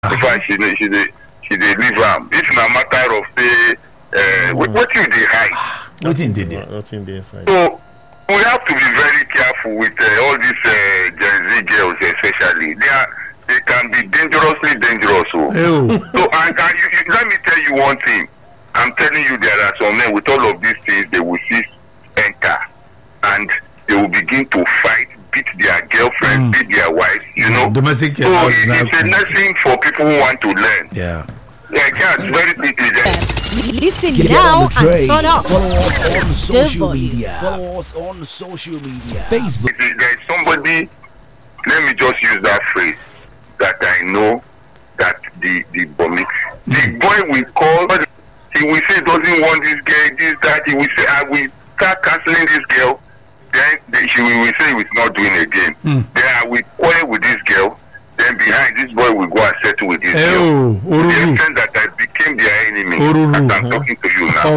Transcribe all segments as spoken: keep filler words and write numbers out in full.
In fact, she dey she dey she dey leave am. If na matter of say uh, what what you dey hide. Wetin dey there? Nothing dey inside. So we have to be very careful with uh, all these uh, Gen Z girls, especially. They are they can be dangerously dangerous. So, so and, and you, you, let me tell you one thing. I'm telling you, there are some men with all of these things. They will see enter, and they will begin to fight, beat their girlfriend, mm. beat their wives. You know, domestic. So it, it's a lesson for people who want to learn. Yeah. Yeah, cats very intelligent. Listen Get now and turn up. Follow us on social media. Follow us on social media. Facebook. There is somebody, let me just use that phrase, that I know that the the vomit. Mm. The boy will call, he will say doesn't want this girl, this, that. He will say, I will start cancelling this girl. Then, then she will, will say he was not doing it again. Mm. Then I will quarrel with this girl. Then behind this boy will go and settle with this girl. To the extent that I became their enemy. Oruru. As I'm talking to you now.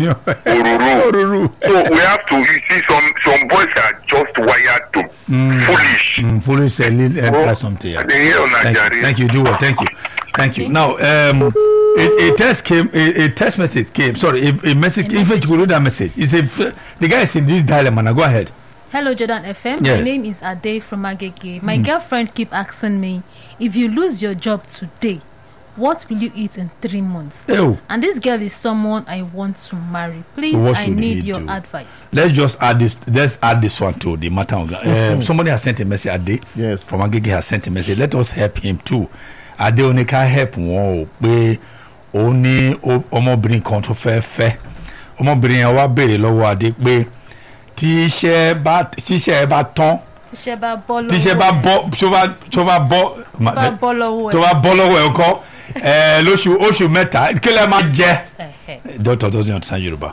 Oruru. Oruru. So we have to, you see, some some boys are just wired to mm. foolish. Mm, foolish and uh, something. Yeah. Thank you. Thank you. Do well. Thank you. Thank you. Now, um, a, a text came. A, a text message came. Sorry, a, a message. A even to read that message. He said, "The guy is in this dilemma." Now, go ahead. Hello, Jordan F M. Yes. My name is Ade from Agege. My mm. girlfriend keep asking me, if you lose your job today, what will you eat in three months? Ew. And this girl is someone I want to marry. Please, so I need your do? advice. Let's just add this. Let's add this one to the matter. Um, mm-hmm. Somebody has sent a message. Ade, yes, from Agege has sent a message. Let us help him too. Ade only can help one. We only omo bring control fair fair. Omo bring our baby low Ade we. Tíṣẹ́ bá tíṣẹ́ bá tán tíṣẹ́ bá bọ́ lọ́wọ́ tíṣẹ́ bá bọ́ tó bá tó bá bọ́ tó bá bọ́ lọ́wọ́ ẹ̀ ńkọ́ ẹ̀ lóṣù oṣù mẹ́ta kí lẹ máa jẹ doctor doesn't understand Yorùbá.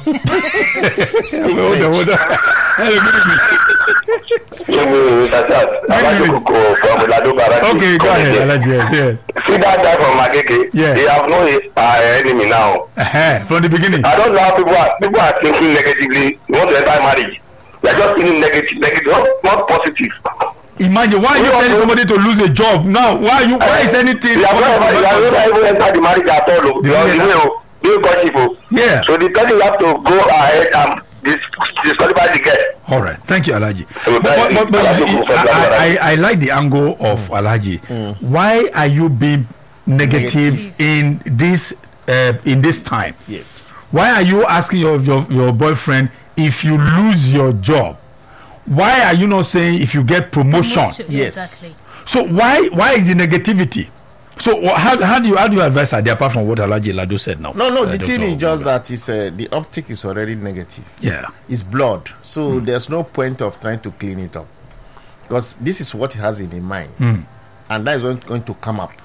Okay, go ahead, Alhaji. Yeah. See that guy from Agege? Yeah. They have no uh, enemy now. Uh-huh. From the beginning. I don't know how people are people are thinking negatively. You want to enter marriage? They are just thinking negative, negative, not, not positive. Imagine why are you telling somebody to lose a job now? Why you? Why is anything? You have not even entered the marriage at all. You know, you got people. Yeah. So the person you have to go ahead and disqualify the girl. All right, thank you, Alhaji. So but, but, but you see, I, I, I like the angle of mm. Alhaji. Mm. Why are you being negative, negative. in this uh, in this time? Yes. Why are you asking your, your your boyfriend if you lose your job? Why are you not saying if you get promotion? promotion. Yes. Exactly. So why why is the negativity? So how how do you how do you advise her apart from what Alhaji Lado said now? No, no. Uh, the thing is just that is uh, the optic is already negative. Yeah, it's blood. So mm. there's no point of trying to clean it up because this is what he has in his mind, mm. and that is going to come up.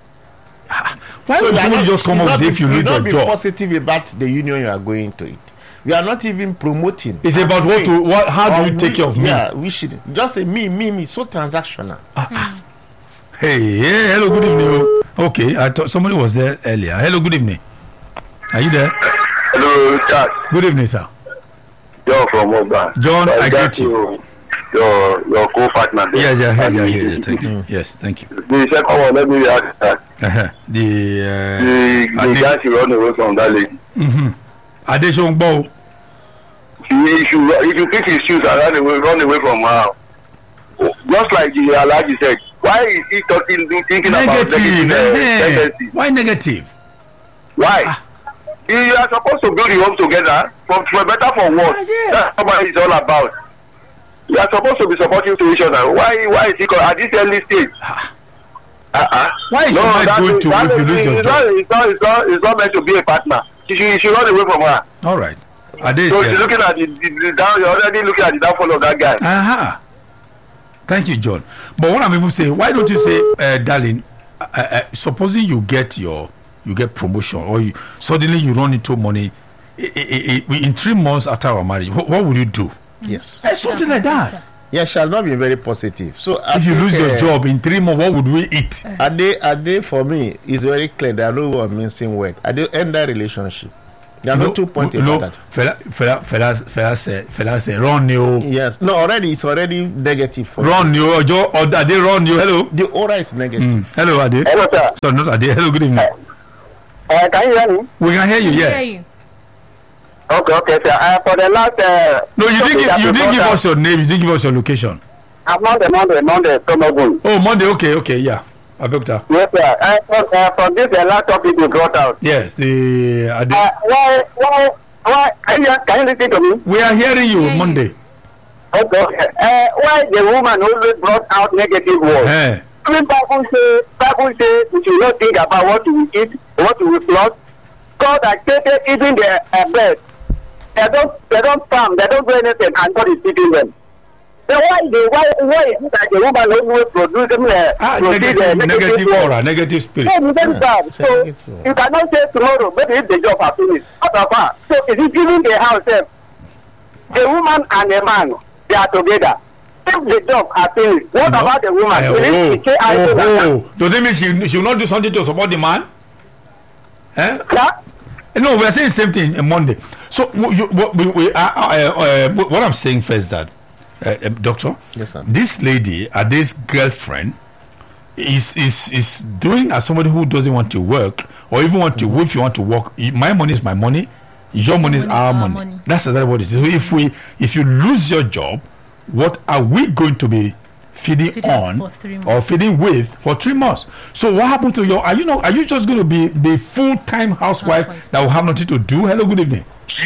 Why so would somebody just come up with if you lose your job? Be positive about the union you are going to it. We are not even promoting. It's about what to what. How do you take care of me? Yeah, we should just say me, me, me. So transactional. Uh, mm. Hey, hey, hello, good evening. Okay, I thought somebody was there earlier. Hello, good evening. Are you there? Hello, sir. Good evening, sir. John from Oba. John, I, I get you. Your your co-partner. Yes, yeah, yeah, yeah, yeah, yeah. Thank you. Yes, thank you. The second one, let me ask that. Uh-huh. The uh, the the guy she run away from that lady. Mm-hmm. Adeshongbo. If you if you pick his shoes and run away, run away from her, just like the Alhaji said. Why is he talking, thinking negative, about negative? Uh, negative. Why negative? Why? Ah. You are supposed to build the home together for, for better for worse. Ah, yeah. That's what it's all about. You are supposed to be supporting to each other. Why? Why is he at this early stage? Ah. Uh-uh. Why is no, he not going to if you lose your job? It's not, it's, not, it's not meant to be a partner. She should, she should run away from her. All right. So she's looking at the, the, the down. You're already looking at the downfall of that guy. Uh-huh. Thank you, John. But what I'm even saying, why don't you say, uh, darling, uh, uh, supposing you get your, you get promotion, or you, suddenly you run into money, I, I, I, in three months after our marriage, what, what would you do? Yes, uh, something like that. Yeah, shall not be very positive. So if you lose uh, your job in three months, what would we eat? A day, a day for me is very clear. There are no one mincing word. I do end that relationship. There are No, no two points no, about that. fella, fella, fella, fella say, fella say, run you, Yes. No, already it's already negative for run you, or Joe, or Ade, run you. Hello, the aura is negative. mm. hello, Ade. Hello, sir. So not Ade. Hello, good evening. Uh, can you hear me? We can hear you. Hear Yes. you. Okay, okay, sir. Uh, for the last. Uh, No, you didn't topic give. that You we didn't give brought us your name. You didn't give us your location. up, Monday, Monday, Monday, Tomogun. Oh, Monday. Okay, okay, yeah. Abekta. Yes, sir. Uh, for, uh, for this uh, last topic we brought out. Yes, the Ade. Uh, why, why, why? Can you, can you listen to me? We are hearing you Hear you. Monday. Okay, okay. Uh, why the woman always brought out negative words? Eh. Even Bible say, Bible say we should not think about what we eat, what we plot. God has created even the uh, birds. They don't, they don't farm, they don't do anything, and God is feeding them. So why, the, why, why is it that the woman always produce them? Uh, Ah, produce, negative, uh, negative words? aura, negative spirit. So you don't Yeah, have. it's a So negative. you cannot say tomorrow, maybe if the job are finished. What about? So is it giving the house? Uh, a woman and a man, they are together. If the job are finished, what No. about the woman? Eh, Will oh, it be oh, like oh. Does it mean she, she will not do something to support the man? Eh? that? No, we are saying the same thing on Monday. So w- you, what we, we, uh, uh, uh, what I'm saying first that, uh, uh, doctor, Yes, sir. this lady, uh, this girlfriend, is is is doing as somebody who doesn't want to work or even want to. Mm-hmm. If you want to work, y- my money is my money, your money is our money. money. That's exactly what it is. So if we if you lose your job, what are we going to be feeding, Feeding on for three or months. feeding with for three months? So what happened to your? Are you know? Are you just going to be the full time housewife Housewife. that will have nothing to do? Hello, good evening.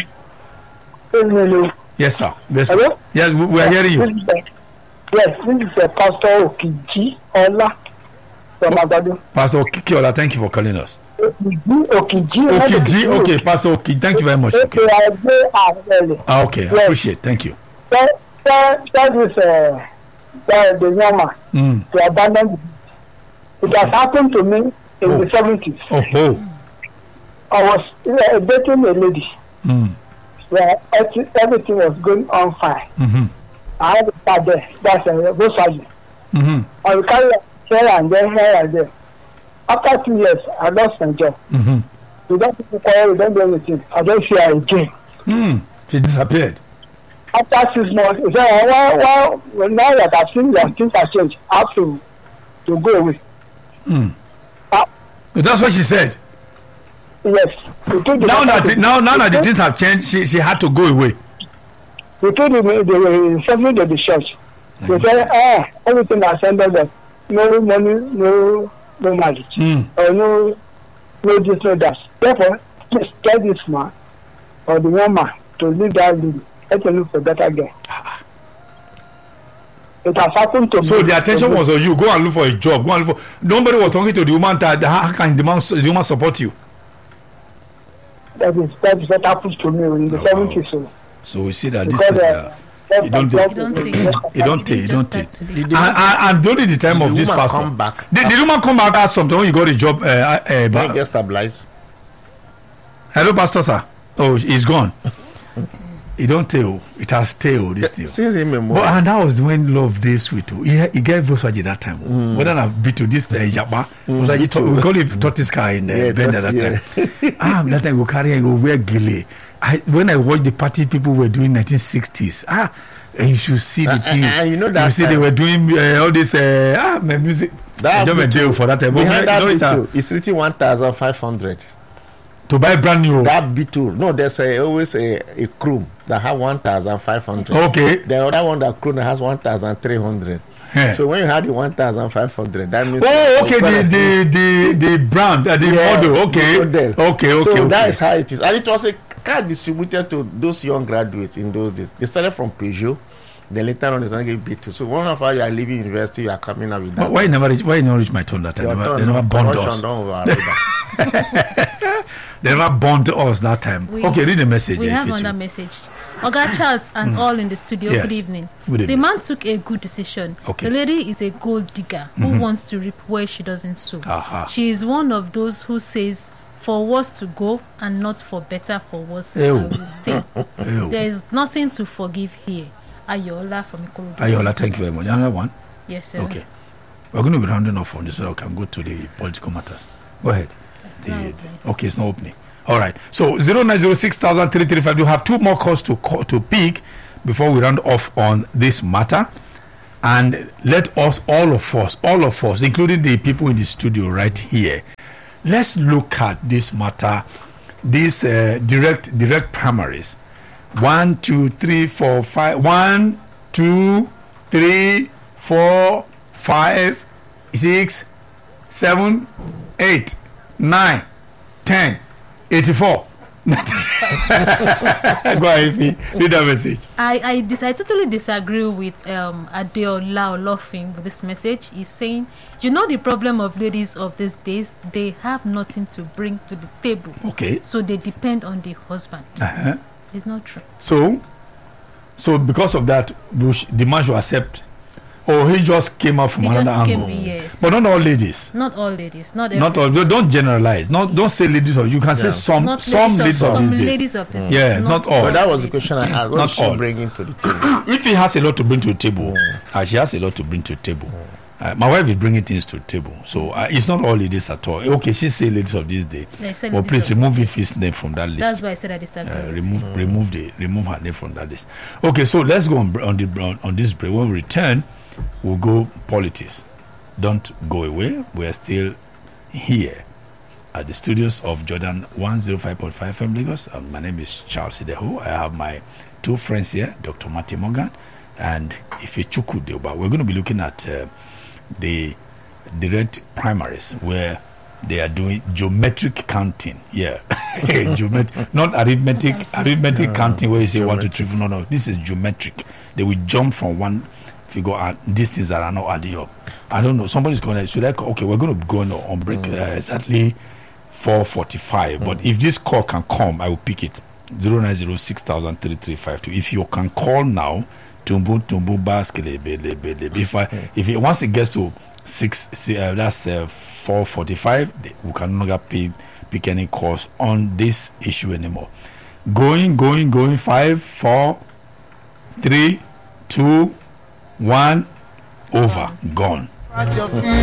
Hello. Yes, sir. Yes, Hello? yes, we, we are hearing you. This is a, yes, this is a Pastor Okiji Ola from Agado. Pastor Okikiola, thank you for calling us. Okiji, Okiji. Okiji, okay, Pastor Okiji, thank you very much. Okay, Okay, I go and early. ah, okay, I Yes. appreciate. Thank you. Tell, tell, tell this, uh, tell the young man Mm. to abandon the beach. It has happened to me in Oh. the seventies. Oh, oh. I was uh, dating a lady Mm. where every- everything was going on fine. Mm-hmm. I had a car there, that's a Volkswagen. Mm-hmm. I would carry here and there, here and there. After two years, I lost my job. Mm-hmm. We don't people call, we don't do anything. I don't see her again. Mm. She disappeared. After six months, he said, oh, well, well, well, now that I've seen that things have changed, I have to, to go away. Mm. Ah. That's what she said. Yes. We told the Now that doctor the, to- now now that the we things have changed, she she had to go away. We told him they were settling to the church. They said, ah, everything has ended up. No money, no, no marriage. Mm. Or no, no this, no that. Therefore, please tell this man or the woman to leave that lady. Let him look for better girl. It has happened to me. So the attention was on you. Go and look for a job. Go and look for. Nobody was talking to the woman that how can the man the woman support you? That is that is what happened to me in the Oh, seventies. So So we see that this because is. uh, Uh, you don't take- You don't take. you don't take. You don't take. Just that And, today. and, and during the time The of this woman pastor, come back. did the woman come back ask something when you got a job? Uh, uh, Can ba- I get stabilized? Hello, pastor, sir. Oh, he's gone. He don't tell. It has tell this thing. Since him But memorial. and that was when love day sweet. Oh. He, he gave Volkswagen that time. Mm. Whether I be to this uh, Japa, Volkswagen me to- too. we call it tortoise car in uh, Yeah, Bend at that- that time. ah, that time we carry and go wear gile. I when I watched the party people were doing nineteen sixties. Ah, and you should see the Uh, uh, thing. uh, you know that You see they time. were doing uh, all this uh, ah my music. That enjoyment Beetle- deal for that time. But Behind you that know it, uh, Beetle, it's written one thousand five hundred. to buy brand new. That Beetle, no, there's a, always a, a Chrome that have one thousand five hundred. Okay. The other one that Chrome that has one thousand three hundred. Yeah. So when you had the one thousand five hundred, that means. Oh, okay. The the the the brand, uh, the Yeah, model. the Okay. model. Okay. Okay. So okay. that is how it is. And it was a car distributed to those young graduates in those days. They started from Peugeot, then later on they started getting Beetle. So one of you are leaving university, you are coming out with that. Why why you never reach, why you never reach my turn that time? Your They never, turn, they never no, bond promotion, us. don't worry about that. They never bond us that time. We- okay, read the message. We eh, have Ifechi. another message. Oga Charles and all in the studio, Yes. good evening. Good The evening. man took a good decision. Okay. The lady is a gold digger who wants to reap where she doesn't sow. Aha. She is one of those who says, for worse to go and not for better for worse, I Ew. will stay. Ew. There is nothing to forgive here. Ayola from Ikorodu. Ayola, thank you very much. Another one. Yes, sir. Okay. We're going to be rounding off on this so I can go to the political matters. Go ahead. not The, opening. okay, it's not opening. All right. So zero nine zero six thousand three three five. You have two more calls to call, to pick before we round off on this matter. And let us, all of us, all of us, including the people in the studio right here, let's look at this matter, these uh, direct direct primaries. One, two, three, four, five. One, two, three, four, five, six, seven, eight, nine, ten, eighty-four. Go ahead, Ife. Read that message. I I, dis- I totally disagree with um Adeola Olofin with this message. He's saying, you know, the problem of ladies of these days, they have nothing to bring to the table. Okay. So they depend on the husband. Uh-huh. It's not true. So, so because of that, Bush, the man should accept. Oh, he just came out from He another just angle. came, yes. But not all ladies. Not all ladies. Not Not every- all. Don't generalize. Not don't say ladies or you can say Yeah. some Not some ladies of, of some these days. ladies of this days. Yeah, not all. But that was the question I asked. What Not is she all. bringing to the table? If he has a lot to bring to the table, uh, she has a lot to bring to the table. Uh, my wife is bringing things to the table, so uh, it's not all ladies at all. Okay, she say ladies of this day. They say Well, ladies please of remove this Ife's name from that list. That's why I said I disagree. Uh, with remove you. remove the remove her name from that list. Okay, so let's go on br- on the on, on this break. When we return, we'll go politics. Don't go away. We are still here at the studios of Jordan one oh five point five F M Lagos. Um, my name is Charles Ideho. I have my two friends here, Doctor Marty Morgan and Ifechuku Dioba. We're going to be looking at uh, the direct primaries where they are doing geometric counting. Yeah, Geomet- not arithmetic. Arithmetic counting where you say one, two, three, four. No, no. This is geometric. They will jump from one figure and these things that are not adding up. I don't know. Somebody's going to should I call? Okay, we're going to go on, on break mm. uh, exactly four forty-five. Mm. But if this call can come, I will pick it. Zero nine zero six thousand three three five two. If you can call now, tumbu tumbu baskelebe. If I mm. if it once it gets to six, uh, that's uh, four forty-five. We can no longer pick pick any calls on this issue anymore. Going, going, going. Five, four, three, two, one. Over, gone.